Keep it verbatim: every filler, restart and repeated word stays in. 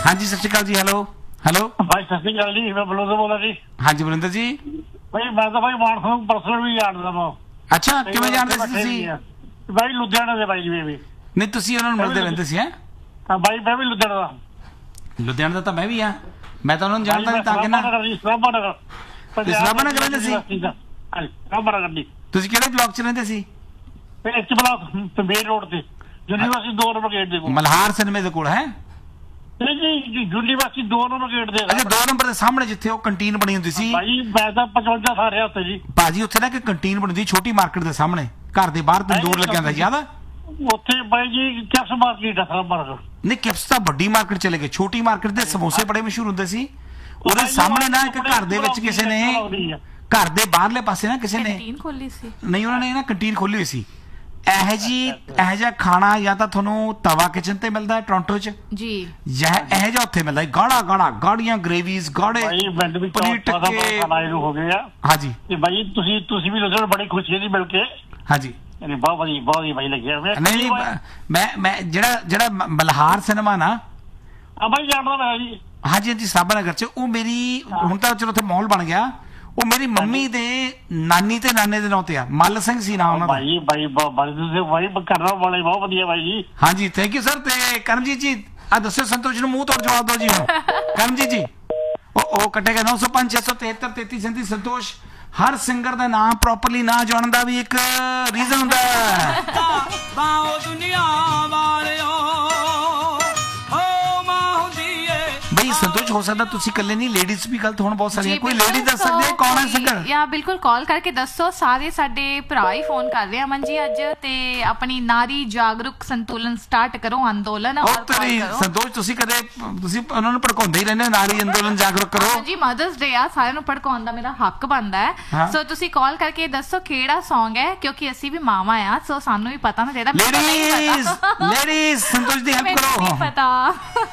हाँ जी सत श्री अकाल जी। हेलो हेलो भाई सत श्री अकाल जी, मैं बलौर बोला जी। हाँ जी बलिंਦਰ जी। भाई मैं ਤਾਂ ਭਾਈ ਮਾਨਸਾ ਨੂੰ ਪਰਸਨਲ ਵੀ ਜਾਣਦਾ ਮੈਂ। ਅੱਛਾ ਕਿਵੇਂ ਜਾਣਦੇ ਸੀ ਤੁਸੀਂ? ਭਾਈ ਲੁਧਿਆਣਾ ਦੇ ਭਾਈ ਜੀ ਵੀ। ਨਹੀਂ ਤੁਸੀਂ ਉਹਨਾਂ ਨੂੰ ਮਿਲਦੇ ਰਹਿੰਦੇ ਸੀ? ਹੈ ਹਾਂ ਭਾਈ ਮੈਂ ਵੀ ਲੁਧਿਆਣਾ ਦਾ। ਲੁਧਿਆਣਾ ਦਾ ਤਾਂ ਮੈਂ ਵੀ ਹਾਂ। ਮੈਂ ਤਾਂ ਉਹਨਾਂ ਨੂੰ ਜਾਣਦਾ ਨਹੀਂ ਤਾਂ ਕਿ ਨਾ ਸਰਾਭਾ ਨਗਰ। ਸਰਾਭਾ ਨਗਰ ਰਹਿੰਦੇ ਸੀ? ਹਾਂ ਸਰਾਭਾ ਨਗਰ ਦੀ। ਤੁਸੀਂ ਕਿਹੜੇ ਬਲਾਕ 'ਚ ਰਹਿੰਦੇ ਸੀ? ਇੱਕ ਬਲਾਕ ਮੇਨ ਰੋਡ ਤੇ ਯੂਨੀਵਰਸਿਟੀ ਦੋ ਨੰਬਰ ਗੇਟ ਦੇ ਕੋਲ। ਮਲਹਾਰ ਸਿਨੇਮੇ ਦੇ ਕੋਲ ਹੈ? ਨਹੀਂ ਜੀ ਯੂਨੀਵਰਸਿਟੀ ਦੋ ਨੰਬਰ ਗੇਟ ਦੇ। ਅੱਛਾ ਦੋ ਨੰਬਰ ਦੇ ਸਾਹਮਣੇ ਜਿੱਥੇ ਉਹ ਕੰਟੀਨ ਬਣੀ ਹੁੰਦੀ ਸੀ। ਭਾਈ ਮੈਂ ਤਾਂ ਪਚਵੰਜਾ ਸਾਲ ਰਿਹਾ ਉੱਥੇ ਜੀ। ਭਾਜੀ ਉੱਥੇ ਨਾ ਇੱਕ ਕੰਟੀਨ ਬਣਦੀ ਛੋਟੀ ਮਾਰਕੀਟ ਦੇ ਸਾਹਮਣੇ, ਘਰ ਦੇ ਬਾਹਰ ਤੰਦੂਰ ਲੱਗਿਆ ਹੁੰਦਾ, ਯਾਦ ਆ? ਉੱਥੇ ਭਾਈ ਜੀ ਕਿਸ ਮਾਰਕੀਟ ਆ ਸਰਾਭਾ ਨਗਰ? ਨਹੀਂ ਕਿਪਸ ਤਾਂ ਵੱਡੀ ਮਾਰਕੀਟ ਚਲੇ ਗਏ, ਛੋਟੀ ਮਾਰਕੀਟ ਦੇ ਸਮੋਸੇ ਬੜੇ ਮਸ਼ਹੂਰ ਹੁੰਦੇ ਸੀ। ਉਹਦੇ ਸਾਹਮਣੇ ਨਾ ਇੱਕ ਘਰ ਦੇ ਵਿੱਚ ਕਿਸੇ ਨੇ, ਘਰ ਦੇ ਬਾਹਰਲੇ ਪਾਸੇ ਨਾ ਕਿਸੇ ਨੇ ਕੰਟੀਨ ਖੋਲੀ ਸੀ। ਨਹੀਂ ਉਹਨਾਂ ਨੇ ਨਾ ਕੰਟੀਨ ਖੋਲੀ ਹੋਈ ਸੀ। ਇਹੋ ਜੀ ਇਹੋ ਜਿਹਾ ਖਾਣਾ ਜਾਂ ਤਾਂ ਤੁਹਾਨੂੰ ਤਵਾ ਕਿਚਨ ਤੇ ਮਿਲਦਾ ਹੈ ਟੋਰਾਂਟੋ 'ਚ ਜੀ, ਜਾਂ ਇਹੋ ਜਿਹਾ ਉੱਥੇ ਮਿਲਦਾ ਗਾੜਾ ਗਾੜਾ ਗਾੜੀਆਂ ਗ੍ਰੇਵੀਜ਼ ਗਾੜੇ ਭਾਈ ਪਿੰਡ ਵਿੱਚ ਪਨੀਰ ਟਿੱਕੇ ਹੋ ਗਏ ਆ। ਹਾਂਜੀ ਤੇ ਭਾਈ ਤੁਸੀਂ ਤੁਸੀਂ ਵੀ ਲੋਕਾਂ ਨੂੰ ਬੜੀ ਖੁਸ਼ੀ ਦੀ ਮਿਲ ਕੇ। ਹਾਂਜੀ ਯਾਨੀ ਬਹੁਤ ਵਧੀਆ ਬਹੁਤ ਹੀ ਭਾਈ ਲੱਗਿਆ। ਨਹੀਂ ਮੈਂ ਮੈਂ ਜਿਹੜਾ ਜਿਹੜਾ ਮਲਹਾਰ ਸਿਨੇਮਾ ਨਾ ਆ ਭਾਈ ਜਾਣਦਾ ਮੈਂ ਜੀ। ਹਾਂਜੀ ਹਾਂਜੀ ਸਰਾਭਾ ਨਗਰ 'ਚ, ਉਹ ਮੇਰੀ ਹੁਣ ਤਾਂ ਚਲੋ ਉੱਥੇ ਮਾਲ ਬਣ ਗਿਆ, ਉਹ ਮੇਰੀ ਮੰਮੀ ਦੇ ਨਾਨੀ ਤੇ ਨਾਨੇ ਦੇ ਨਾਂ ਤੇ ਆ। ਮੱਲ ਸਿੰਘ ਸੀ ਨਾਮ ਉਹਨਾਂ ਦਾ। ਭਾਈ ਭਾਈ ਬਾਈ ਤੁਸੀਂ ਭਾਈ ਕਰਨਾ ਵਾਲੇ ਬਹੁਤ ਵਧੀਆ ਭਾਈ ਜੀ। ਹਾਂਜੀ ਥੈਂਕ ਯੂ ਸਰ। ਤੇ ਕਰਮਜੀਤ ਜੀ ਆ ਦੱਸਿਓ ਸੰਤੋਸ਼ ਨੂੰ ਮੂੰਹ ਤੋੜ ਜਵਾਬ ਦਿਓ ਜੀ ਹੁਣ। ਕਰਮਜੀਤ ਜੀ ਉਹ ਉਹ ਕੱਟੇਗਾ ਨੌ ਸੌ ਪੰਜ ਛੇ ਸੌ ਤਿਹੱਤਰ ਤੇਤੀ ਸੈਂਤੀ। ਸੰਤੋਸ਼ ਹਰ ਸਿੰਗਰ ਦਾ ਨਾਮ ਪ੍ਰੋਪਰਲੀ ਨਾ ਜਾਣਨ ਦਾ ਵੀ ਇੱਕ ਰੀਜ਼ਨ ਹੁੰਦਾ ਹੈ। ਬਈ ਸੰਤੋਸ਼ ਹੋ ਸਕਦਾ ਤੁਸੀਂ ਇਕੱਲੇ ਨਹੀਂ, ਲੇਡੀਜ਼ ਵੀ ਗਲਤ ਹੋਣ ਬਹੁਤ ਸਾਰੀਆਂ। ਕੋਈ ਲੇਡੀ ਦੱਸ ਸਕਦੇ ਹੈ ਕੌਣ ਹੈ ਸਿੰਗਰ? ਯਾ ਬਿਲਕੁਲ ਕਾਲ ਕਰਕੇ ਦੱਸੋ। ਸਾਰੇ ਸਾਡੇ ਭਰਾ ਹੀ ਫੋਨ ਕਰ ਰਹੇ ਆ ਅਮਨ ਜੀ ਅੱਜ। ਤੇ ਆਪਣੀ ਨਾਰੀ ਜਾਗਰੂਕ ਸੰਤੁਲਨ ਸਟਾਰਟ ਕਰੋ ਅੰਦੋਲਨ। ਉਹ ਤੇਰੀ ਸੰਤੋਸ਼ ਤੁਸੀਂ ਕਦੇ ਤੁਸੀਂ ਉਹਨਾਂ ਨੂੰ ਭੜਕਾਉਂਦੇ ਹੀ ਰਹਿੰਦੇ ਹੋ, ਨਾਰੀ ਅੰਦੋਲਨ ਜਾਗਰੂਕ ਕਰੋ ਜੀ। ਮਦਰਸ ਡੇ ਆ, ਸਾਰਿਆਂ ਨੂੰ ਭੜਕਾਉਣ ਦਾ ਮੇਰਾ ਹੱਕ ਬਣਦਾ ਹੈ। ਸੋ ਤੁਸੀਂ ਕਾਲ ਕਰਕੇ ਦੱਸੋ ਕਿਹੜਾ ਸੌਂਗ ਹੈ, ਕਿਉਂਕਿ ਅਸੀਂ ਵੀ ਮਾਵਾਂ ਆ, ਸੋ ਸਾਨੂੰ ਵੀ ਪਤਾ ਨਾ ਚਾਹੀਦਾ। ਲੇਡੀਜ਼ ਲੇਡੀਜ਼ ਸੰਤੋਸ਼ ਦੀ ਹੈਲਪ ਕਰੋ। ਪਤਾ